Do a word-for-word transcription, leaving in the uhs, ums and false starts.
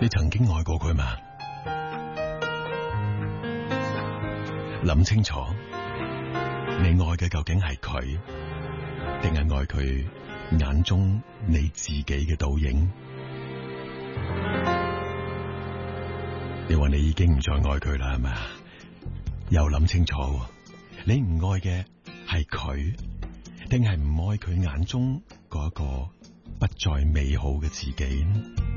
你曾經愛過佢嘛？諗清楚，你愛嘅究竟係佢，定係愛佢眼中你自己嘅倒影？你話你已經唔再愛佢啦，係咪啊？又諗清楚，你唔愛嘅係佢，定係唔愛佢眼中嗰個不再美好嘅自己？